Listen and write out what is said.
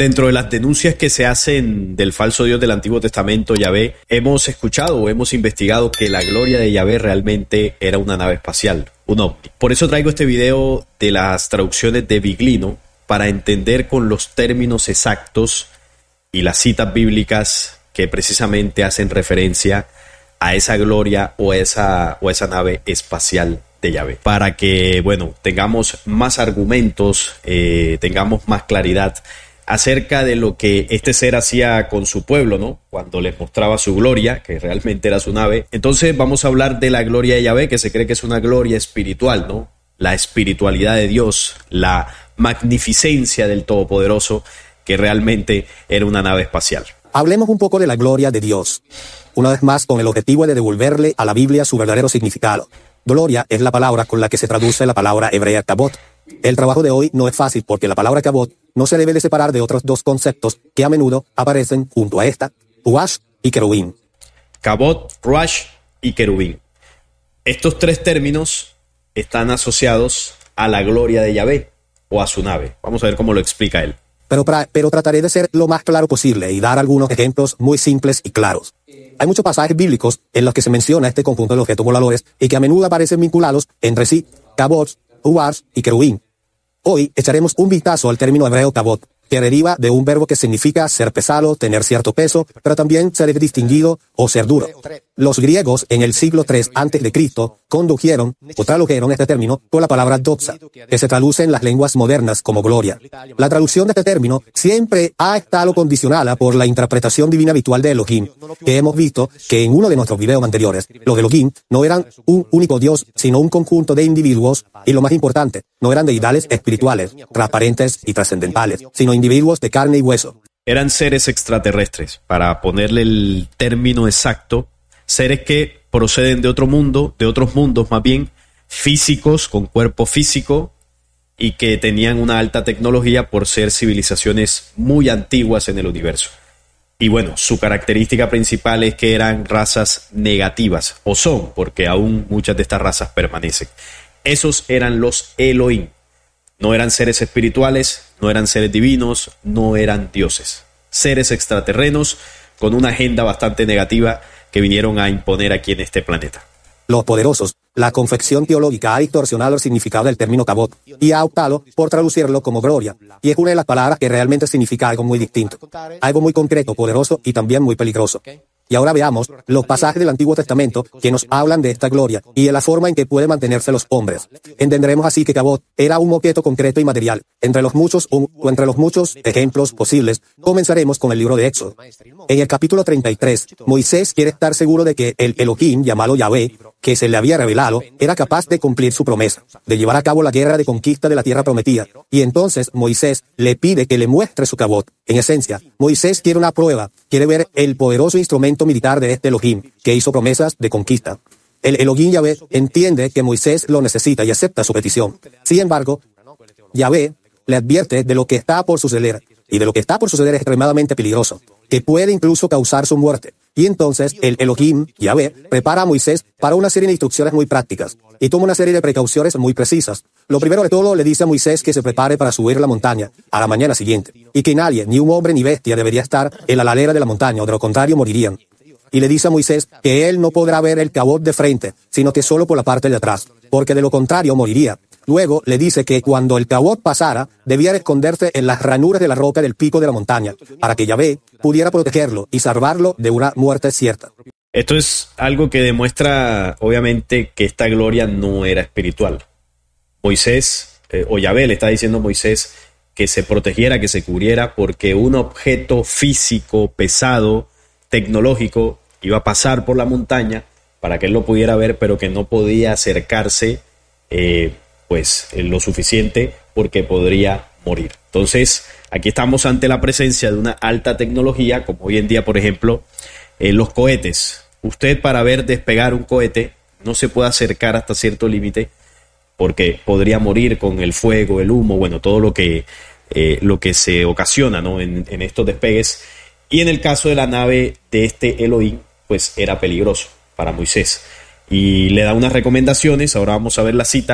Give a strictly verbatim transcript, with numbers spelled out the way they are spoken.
Dentro de las denuncias que se hacen del falso Dios del Antiguo Testamento, Yahvé, hemos escuchado o hemos investigado que la gloria de Yahvé realmente era una nave espacial, un ovni. Por eso traigo este video de las traducciones de Biglino, para entender con los términos exactos y las citas bíblicas que precisamente hacen referencia a esa gloria o esa, o esa nave espacial de Yahvé. Para que, bueno, tengamos más argumentos, eh, tengamos más claridad acerca de lo que este ser hacía con su pueblo, ¿no? Cuando les mostraba su gloria, que realmente era su nave. Entonces vamos a hablar de la gloria de Yahvé, que se cree que es una gloria espiritual, ¿no? La espiritualidad de Dios, la magnificencia del Todopoderoso, que realmente era una nave espacial. Hablemos un poco de la gloria de Dios, una vez más con el objetivo de devolverle a la Biblia su verdadero significado. Gloria es la palabra con la que se traduce la palabra hebrea kabod. El trabajo de hoy no es fácil porque la palabra kabod no se debe de separar de otros dos conceptos que a menudo aparecen junto a esta, ruach y querubín. Kabod, ruach y querubín. Estos tres términos están asociados a la gloria de Yahvé o a su nave. Vamos a ver cómo lo explica él. Pero, pra, pero trataré de ser lo más claro posible y dar algunos ejemplos muy simples y claros. Hay muchos pasajes bíblicos en los que se menciona este conjunto de objetos voladores y que a menudo aparecen vinculados entre sí, kabod, ruach y querubín. Hoy echaremos un vistazo al término hebreo kabod, que deriva de un verbo que significa ser pesado, tener cierto peso, pero también ser distinguido o ser duro. Los griegos en el siglo tres antes de Cristo condujeron o tradujeron este término con la palabra doxa, que se traduce en las lenguas modernas como gloria. La traducción de este término siempre ha estado condicionada por la interpretación divina habitual de Elohim, que hemos visto que en uno de nuestros videos anteriores, los Elohim no eran un único Dios, sino un conjunto de individuos, y lo más importante, no eran deidades espirituales, transparentes y trascendentales, sino individuos de carne y hueso. Eran seres extraterrestres, para ponerle el término exacto, seres que proceden de otro mundo, de otros mundos más bien, físicos, con cuerpo físico, y que tenían una alta tecnología por ser civilizaciones muy antiguas en el universo. Y bueno, su característica principal es que eran razas negativas, o son, porque aún muchas de estas razas permanecen. Esos eran los Elohim. No eran seres espirituales, no eran seres divinos, no eran dioses. Seres extraterrenos con una agenda bastante negativa que vinieron a imponer aquí en este planeta. Los poderosos, la confección teológica ha distorsionado el significado del término kabod y ha optado por traducirlo como gloria. Y es una de las palabras que realmente significa algo muy distinto, algo muy concreto, poderoso y también muy peligroso. Y ahora veamos los pasajes del Antiguo Testamento que nos hablan de esta gloria y de la forma en que pueden mantenerse los hombres. Entenderemos así que kabod era un objeto concreto y material. Entre los muchos, un, entre los muchos ejemplos posibles, comenzaremos con el libro de Éxodo. En el capítulo treinta y tres, Moisés quiere estar seguro de que el Elohim, llamado Yahvé, que se le había revelado, era capaz de cumplir su promesa, de llevar a cabo la guerra de conquista de la tierra prometida. Y entonces Moisés le pide que le muestre su kabod. En esencia, Moisés quiere una prueba, quiere ver el poderoso instrumento militar de este Elohim, que hizo promesas de conquista. El Elohim Yahvé entiende que Moisés lo necesita y acepta su petición. Sin embargo, Yahvé le advierte de lo que está por suceder, y de lo que está por suceder es extremadamente peligroso, que puede incluso causar su muerte. Y entonces el Elohim, Yahvé, prepara a Moisés para una serie de instrucciones muy prácticas y toma una serie de precauciones muy precisas. Lo primero de todo, le dice a Moisés que se prepare para subir la montaña a la mañana siguiente y que nadie, ni un hombre ni bestia, debería estar en la ladera de la montaña, o de lo contrario morirían. Y le dice a Moisés que él no podrá ver el kabod de frente, sino que solo por la parte de atrás, porque de lo contrario moriría. Luego le dice que cuando el kabod pasara, debía esconderse en las ranuras de la roca del pico de la montaña, para que Yahvé pudiera protegerlo y salvarlo de una muerte cierta. Esto es algo que demuestra, obviamente, que esta gloria no era espiritual. Moisés, eh, o Yahvé le está diciendo a Moisés que se protegiera, que se cubriera, porque un objeto físico, pesado, tecnológico, iba a pasar por la montaña para que él lo pudiera ver, pero que no podía acercarse eh, pues lo suficiente porque podría morir. Entonces, aquí estamos ante la presencia de una alta tecnología, como hoy en día, por ejemplo, eh, los cohetes. Usted, para ver despegar un cohete, no se puede acercar hasta cierto límite porque podría morir con el fuego, el humo, bueno, todo lo que, eh, lo que se ocasiona, ¿no? en, en estos despegues. Y en el caso de la nave de este Elohim, pues era peligroso para Moisés. Y le da unas recomendaciones, ahora vamos a ver la cita.